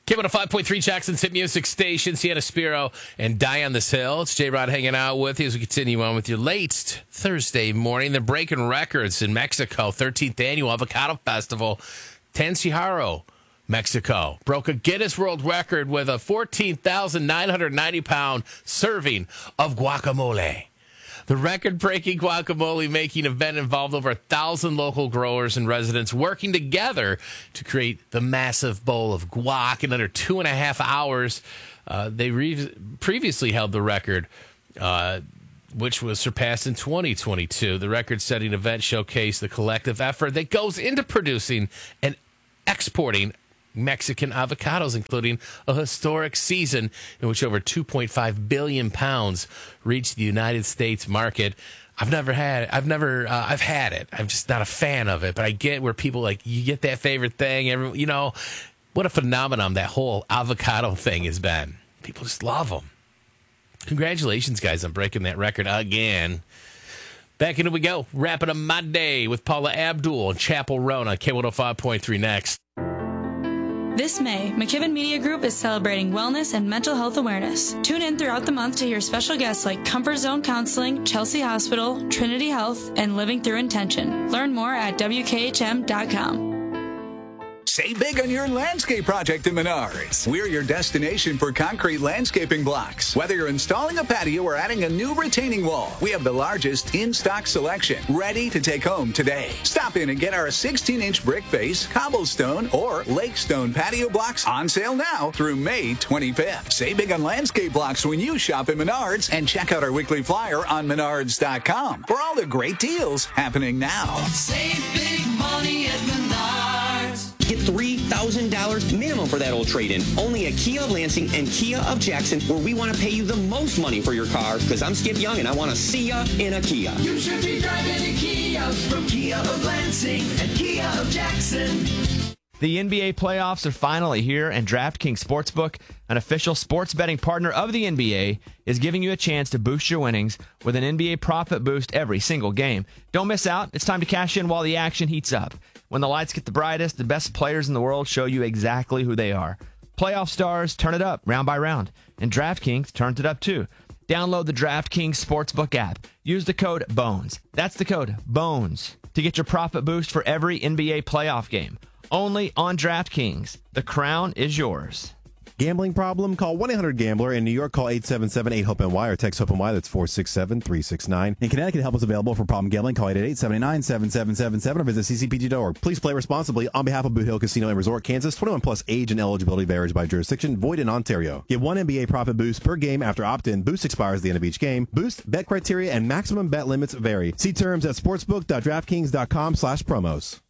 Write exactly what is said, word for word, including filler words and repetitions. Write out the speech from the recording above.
K one oh five point three Jackson's Hit Music Station, Sienna Spiro and Die on This Hill. It's J-Rod hanging out with you as we continue on with your late Thursday morning. They're breaking records in Mexico. thirteenth Annual Avocado Festival. Tanciharu, Mexico, broke a Guinness World Record with a fourteen thousand nine hundred ninety pound serving of guacamole. The record-breaking guacamole-making event involved over a thousand local growers and residents working together to create the massive bowl of guac in under two and a half hours. Uh, they re- previously held the record, uh, which was surpassed in twenty twenty-two. The record-setting event showcased the collective effort that goes into producing and exporting Mexican avocados, including a historic season in which over two point five billion pounds reached the United States market. I've never had it. I've never, uh, I've had it. I'm just not a fan of it, but I get where people like, you get that favorite thing. Every, you know, what a phenomenon that whole avocado thing has been. People just love them. Congratulations, guys, on breaking that record again. Back into we go. Wrapping up my day with Paula Abdul and Chapel Roan on K one oh five point three next. This May, McKibben Media Group is celebrating wellness and mental health awareness. Tune in throughout the month to hear special guests like Comfort Zone Counseling, Chelsea Hospital, Trinity Health, and Living Through Intention. Learn more at W K H M dot com. Save big on your landscape project at Menards. We're your destination for concrete landscaping blocks. Whether you're installing a patio or adding a new retaining wall, we have the largest in-stock selection ready to take home today. Stop in and get our sixteen inch brick face, cobblestone, or lake stone patio blocks on sale now through May twenty-fifth. Save big on landscape blocks when you shop at Menards, and check out our weekly flyer on menards dot com for all the great deals happening now. Save big money at Menards. Get three thousand dollars minimum for that old trade-in. Only at Kia of Lansing and Kia of Jackson, where we want to pay you the most money for your car, because I'm Skip Young and I want to see ya in a Kia. You should be driving a Kia from Kia of Lansing and Kia of Jackson. The N B A playoffs are finally here, and DraftKings Sportsbook, an official sports betting partner of the N B A, is giving you a chance to boost your winnings with an N B A profit boost every single game. Don't miss out. It's time to cash in while the action heats up. When the lights get the brightest, the best players in the world show you exactly who they are. Playoff stars turn it up round by round, and DraftKings turns it up too. Download the DraftKings Sportsbook app. Use the code BONES. That's the code BONES to get your profit boost for every N B A playoff game. Only on DraftKings. The crown is yours. Gambling problem? Call one eight hundred gambler. In New York, call eight seven seven eight hope N Y or text HOPE-NY. That's four six seven three six nine. In Connecticut, help is available for problem gambling. Call eight eight eight seven nine seven seven seven seven or visit c c p g dot org. Please play responsibly. On behalf of Boot Hill Casino and Resort, Kansas, twenty-one plus age and eligibility varies by jurisdiction. Void in Ontario. Get one N B A profit boost per game after opt-in. Boost expires at the end of each game. Boost, bet criteria, and maximum bet limits vary. See terms at sportsbook dot draftkings dot com slash promos.